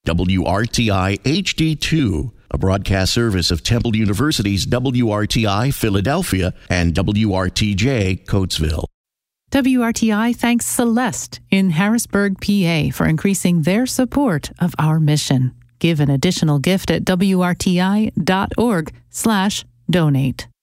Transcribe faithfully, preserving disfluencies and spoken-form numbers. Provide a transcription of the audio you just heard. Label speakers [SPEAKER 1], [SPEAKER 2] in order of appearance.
[SPEAKER 1] W R T I H D two, a broadcast service of Temple University's W R T I Philadelphia and W R T J Coatesville.
[SPEAKER 2] W R T I thanks Celeste in Harrisburg, P A for increasing their support of our mission. Give an additional gift at W R T I dot org slash donate.